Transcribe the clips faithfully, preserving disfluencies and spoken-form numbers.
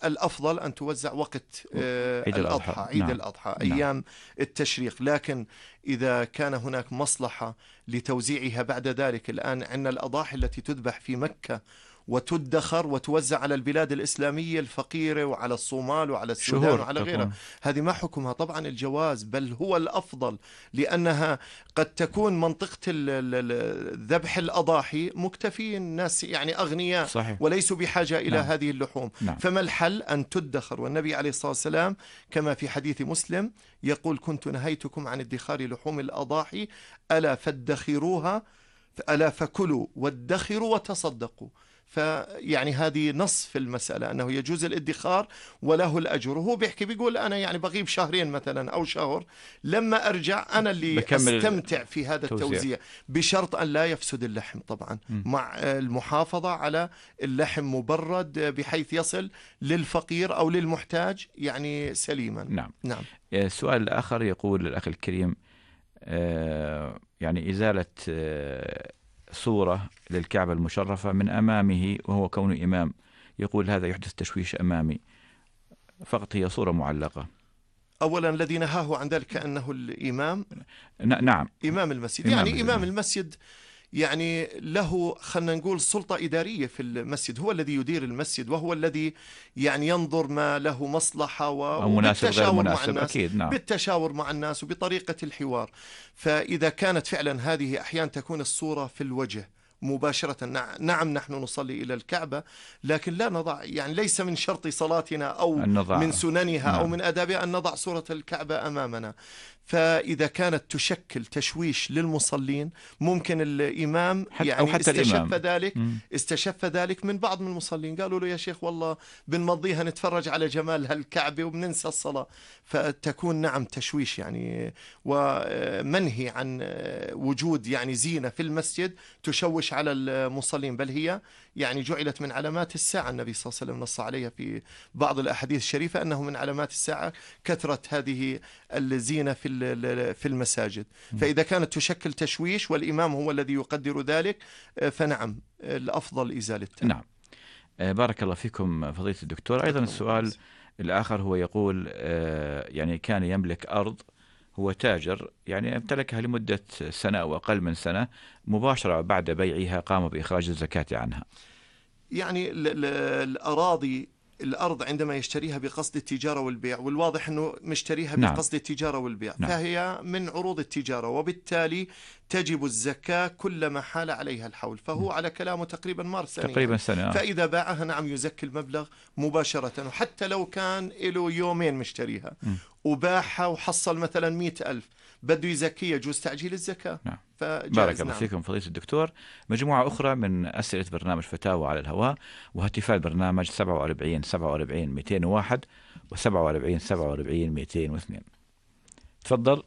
الأفضل أن توزع وقت عيد الأضحى، الأضحى. عيد نعم. الأضحى، نعم. أيام التشريق. لكن إذا كان هناك مصلحة لتوزيعها بعد ذلك، الآن عندنا الأضاحي التي تذبح في مكة وتدخر وتوزع على البلاد الإسلامية الفقيرة وعلى الصومال وعلى السودان شهور وعلى غيرها، تكون. هذه ما حكمها طبعا الجواز، بل هو الأفضل، لأنها قد تكون منطقة ذبح الأضاحي مكتفين الناس يعني أغنياء صحيح. وليسوا بحاجة إلى نعم. هذه اللحوم. نعم. فما الحل؟ أن تدخر. والنبي عليه الصلاة والسلام كما في حديث مسلم يقول: كنت نهيتكم عن ادخار لحوم الأضاحي ألا فادخروها، ألا فكلوا وادخروا وتصدقوا. فيعني هذه نص في المسألة أنه يجوز الادخار وله الأجر. وهو بيحكي بيقول أنا يعني بغيب شهرين مثلا أو شهر، لما أرجع أنا اللي بكمل أستمتع في هذا التوزيع. التوزيع، بشرط أن لا يفسد اللحم طبعا، م. مع المحافظة على اللحم مبرد بحيث يصل للفقير أو للمحتاج يعني سليما. نعم. نعم. السؤال الآخر يقول الأخ الكريم آه يعني إزالة آه صورة للكعبة المشرفة من أمامه وهو كونه إمام، يقول هذا يحدث تشويش أمامي، فقط هي صورة معلقة. أولا الذي نهاه عن ذلك أنه الإمام. نعم. إمام المسجد. إمام يعني المسجد. إمام المسجد يعني له خلنا نقول سلطة إدارية في المسجد، هو الذي يدير المسجد وهو الذي يعني ينظر ما له مصلحة وبالتشاور مع الناس. أكيد. نعم. بالتشاور مع الناس وبطريقة الحوار. فإذا كانت فعلا هذه أحيانا تكون الصورة في الوجه مباشرة، نعم نحن نصلي إلى الكعبة، لكن لا نضع يعني ليس من شرط صلاتنا أو من سننها نعم. أو من آدابها أن نضع صورة الكعبة أمامنا. فإذا كانت تشكل تشويش للمصلين ممكن الإمام حتى يعني أو حتى استشف الإمام. ذلك مم. استشف ذلك من بعض من المصلين، قالوا له يا شيخ والله بنمضيها نتفرج على جمال هالكعبة وبننسى الصلاة. فتكون نعم تشويش يعني، ومنهي عن وجود يعني زينة في المسجد تشوش على المصلين، بل هي يعني جعلت من علامات الساعة. النبي صلى الله عليه وسلم نص عليها في بعض الأحاديث الشريفة أنه من علامات الساعة كثرة هذه الزينة في في المساجد. فإذا كانت تشكل تشويش والإمام هو الذي يقدر ذلك فنعم الأفضل إزالتها. نعم. بارك الله فيكم فضيلة الدكتور. أيضا السؤال الآخر هو يقول يعني كان يملك أرض، هو تاجر يعني امتلكها لمدة سنة أو أقل من سنة، مباشرة بعد بيعها قام بإخراج الزكاة عنها. يعني الأراضي الأرض عندما يشتريها بقصد التجارة والبيع، والواضح أنه مشتريها نعم. بقصد التجارة والبيع، نعم. فهي من عروض التجارة وبالتالي تجب الزكاة كلما حال عليها الحول، فهو على كلامه تقريبا مار سنة تقريبا سنة. فإذا باعها نعم يزكي المبلغ مباشرة، وحتى لو كان له يومين مشتريها م. وباعها وحصل مثلا مئة ألف بده يزكي، يجوز تعجيل الزكاة. نعم. بارك الله فيكم فضيلة الدكتور. مجموعة أخرى من أسئلة برنامج فتاوى على الهواء وهاتفاء البرنامج سبعة وأربعين سبعة وأربعين مئتين وواحد وسبعة وأربعين سبعة وأربعين مئتين واثنين. تفضل.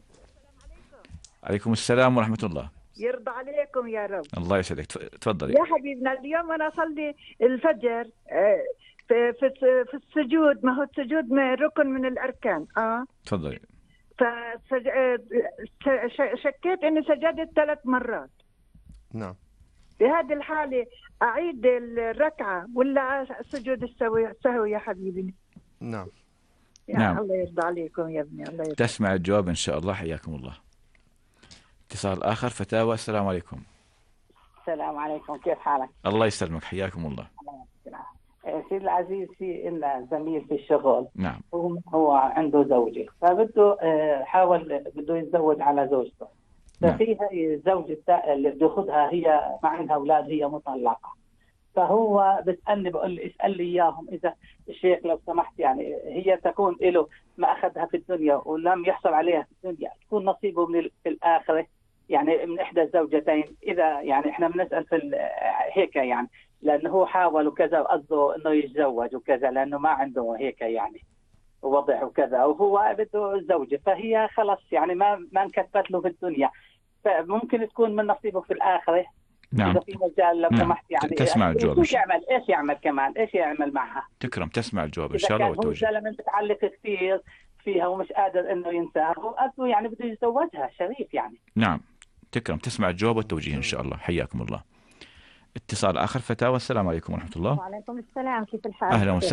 عليكم السلام ورحمة الله. يرضى عليكم يا رب. الله يسعدك. تفضلي يا حبيبنا. اليوم أنا أصلي الفجر في في في السجود، ما هو السجود ركن من الأركان. آه تفضلي. فشكيت اني سجدت ثلاث مرات. نعم. في هذه الحالة اعيد الركعة ولا سجود السهو سهو يا حبيبي؟ نعم. يا نعم. الله يرضى عليكم يا ابني. الله يرضى. تسمع الجواب ان شاء الله. حياكم الله. اتصال اخر. فتاوى. السلام عليكم. السلام عليكم، كيف حالك؟ الله يسلمك، حياكم الله. سيد العزيز، في إن زميل في الشغل. نعم. هو عنده زوجة فبده حاول بده يتزوج على زوجته. نعم. ففيها الزوجة اللي بده ياخذها هي ما عندها أولاد، هي مطلقة. فهو بسألني بقول لي اسأل لي إياهم إذا الشيخ لو سمحت يعني هي تكون له ما أخذها في الدنيا ولم يحصل عليها في الدنيا، تكون نصيبه من في الآخرة يعني من إحدى الزوجتين. إذا يعني إحنا بنسأل في هيك يعني لأنه هو حاول وكذا وقصده إنه يتزوج وكذا لأنه ما عنده هيك يعني وضع وكذا، وهو بده الزوجة، فهي خلص يعني ما ما انكتبت له في الدنيا، فممكن تكون من نصيبه في الآخرة. نعم. إذا في مجال لو سمحت نعم. يعني تسمع الجواب. ايش يعمل ايش يعمل كمان ايش يعمل معها؟ تكرم. تسمع الجواب ان شاء الله والتوجيه. إذا كان هو زلمة متعلق كثير فيها ومش قادر إنه ينساها، هو قصده يعني بده يتزوجها شريف يعني. نعم. تكرم. تسمع الجواب والتوجيه ان شاء الله. حياكم الله. اتصال آخر. فتاوى. السلام عليكم ورحمة الله. وعليكم السلام، كيف الحال؟ أهلا وسهلا.